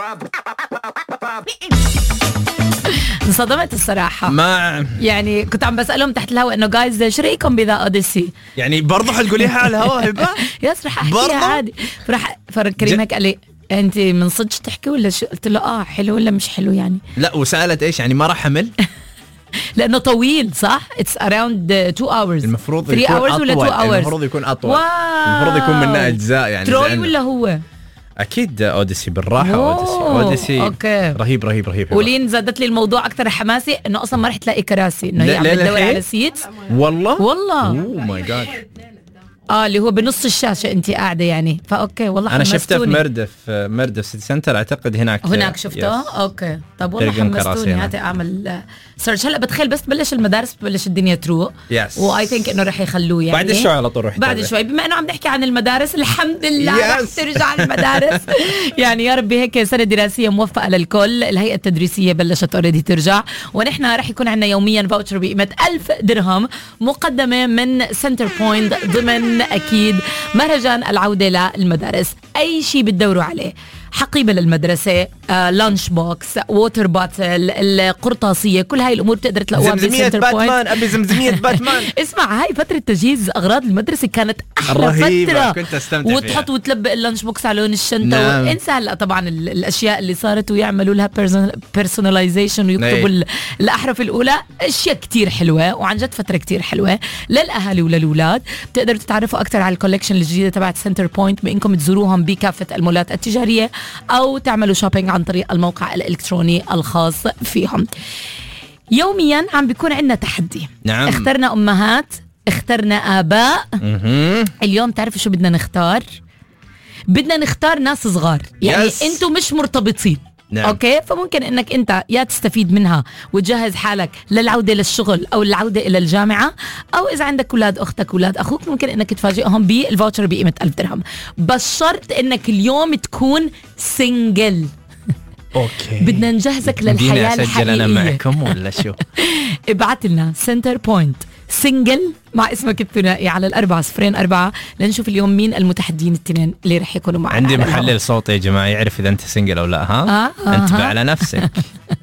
انصدمت الصراحة. ما يعني كنت عم بسألهم تحت الهواء إنه جايز شو رأيكم بذا أوديسي؟ يعني برضه حتقوليها على الهواء هبة؟ يس رح أحكيها عادي. كريم هيك قال لي أنت من صدق تحكي ولا شو؟ قلت له حلو ولا مش حلو يعني؟ لا وسألت إيش يعني ما راح حمل؟ لأنه طويل صح؟ It's around 2 hours. المفروض 3 يكون hours أطول. ولا 2 hours؟ المفروض يكون أطول. المفروض يكون منه أجزاء يعني. تروي ولا هو؟ أكيد أوديسي بالراحة. أوديسي أوكي. رهيب رهيب رهيب. ولين زادت لي الموضوع أكتر حماسي إنه أصلا ما رح تلاقي كراسي، إنه هي عم تدور على سيت. والله أوه ماي جاد. اللي هو بنص الشاشة أنت قاعدة يعني. فأوكي والله أنا شفته في مردف سيتي سنتر أعتقد هناك شفته. أوكي طب والله حمستوني. هاتي أعمل سيرش. هلا بتخيل بس تبلش المدارس بتبلش الدنيا تروق. واي ثينك إنه رح يخلوه يعني بعد شوي على طول. بعد شوي بما إنه عم نحكي عن المدارس الحمد لله رح ترجع المدارس. يعني يا ربي هيك سنة دراسية موفقة للكل. الهيئة التدريسية بلشت اوريدي ترجع، ونحن رح يكون عندنا يوميا فاوتشر بقيمة 1000 درهم مقدمة من سنتر بوينت ضمن أكيد مهرجان العودة للمدارس. أي شيء بتدوروا عليه، حقيبة للمدرسة، لانش بوكس، ووتر باتل، القرطاسية، كل هاي الأمور بتقدر تلاقوها بسنتر بوينت. أبي زمزمية باتمان. اسمع هاي فترة تجهيز أغراض المدرسة كانت أحلى فترة. كنت أستمتع وتحط وتلبق اللانش بوكس على لون الشنطة. نعم. انسى هلا طبعا الأشياء اللي صارت ويعملوا لها بيرسوناليزيشن ويكتبوا الأحرف الأولى. أشياء كتير حلوة وعن جد فترة كتير حلوة للأهالي وللأولاد. بتقدروا تتعرفوا أكتر على الكولكشن الجديدة تبعت سنتر بوينت بإنكم تزوروهم بكافة المولات التجارية أو تعملوا شوبينج عن طريق الموقع الإلكتروني الخاص فيهم. يوميا عم بيكون عندنا تحدي. نعم. اخترنا أمهات، اخترنا آباء. اليوم تعرفوا شو بدنا نختار؟ بدنا نختار ناس صغار يعني انتوا مش مرتبطين. نعم. اوكي، فممكن انك انت يا تستفيد منها وتجهز حالك للعودة للشغل او العودة الى الجامعة، او اذا عندك اولاد اختك اولاد اخوك ممكن انك تفاجئهم بالفاوتشر بقيمة 1000 درهم. بس شرط انك اليوم تكون سنجل. اوكي، بدنا نجهزك للحياة الحقيقية. انا معكم ولا شو؟ ابعت لنا سنتر بوينت سنجل مع اسمك الثنائي على 4004 لنشوف اليوم مين المتحدين الاثنين اللي رح يكونوا معنا. عندي محلل صوت يا جماعة يعرف إذا أنت سنجل أو لا. انتبه على نفسك.